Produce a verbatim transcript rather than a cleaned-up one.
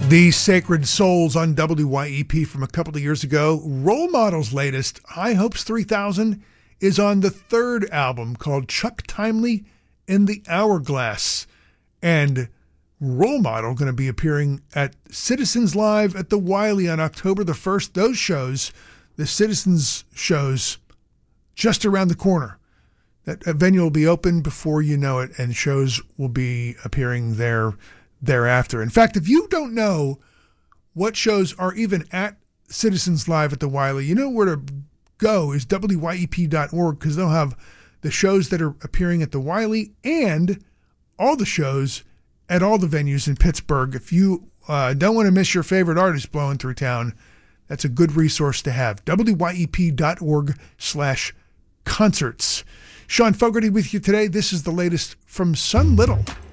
The Sacred Souls on W Y E P from a couple of years ago. Role Model's latest, High Hopes three thousand, is on the third album called Chuck Timely in the Hourglass. And Role Model going to be appearing at Citizens Live at the Wiley on October the first. Those shows, the Citizens shows, just around the corner. That venue will be open before you know it, and shows will be appearing there thereafter. In fact, if you don't know what shows are even at Citizens Live at the Wiley, you know where to go is W Y E P dot org, because they'll have the shows that are appearing at the Wiley and all the shows at all the venues in Pittsburgh. If you uh, don't want to miss your favorite artist blowing through town, that's a good resource to have. W Y E P dot org slash concerts. Sean Fogarty with you today. This is the latest from Sun Little.